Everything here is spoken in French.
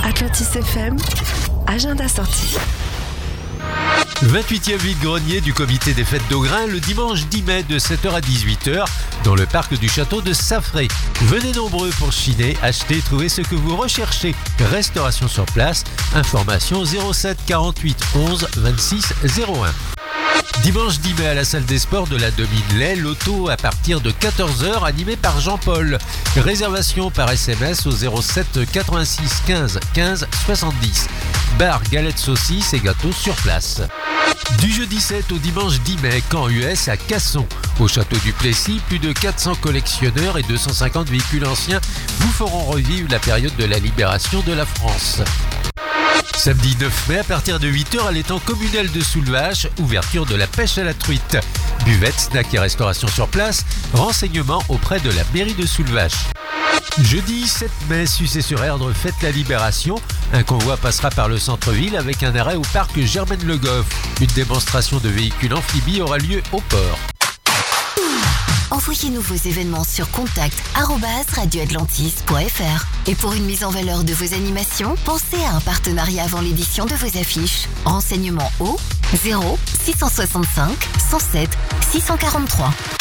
Atlantis FM, agenda sorti. 28e vide-grenier du comité des fêtes d'Augrain le dimanche 10 mai de 7h à 18h dans le parc du château de Saffré. Venez nombreux pour chiner, acheter, trouver ce que vous recherchez. Restauration sur place, information 07 48 11 26 01. Dimanche 10 mai à la salle des sports de la Domine-Lay, loto à partir de 14h animé par Jean-Paul. Réservation par SMS au 07 86 15 15 70. Bar, galettes saucisses et gâteaux sur place. Du jeudi 7 au dimanche 10 mai, camp US à Casson. Au château du Plessis, plus de 400 collectionneurs et 250 véhicules anciens vous feront revivre la période de la libération de la France. Samedi 9 mai, à partir de 8h à l'étang communal de Soulvache, ouverture de la pêche à la truite. Buvette, snack et restauration sur place, renseignements auprès de la mairie de Soulvache. Jeudi 7 mai, Sucé-sur-Erdre fête la libération. Un convoi passera par le centre-ville avec un arrêt au parc Germaine-Le Goff. Une démonstration de véhicules amphibies aura lieu au port. Envoyez-nous vos événements sur contact@radioatlantis.fr. Et pour une mise en valeur de vos animations, pensez à un partenariat avant l'édition de vos affiches. Renseignements au 0 665 107 643.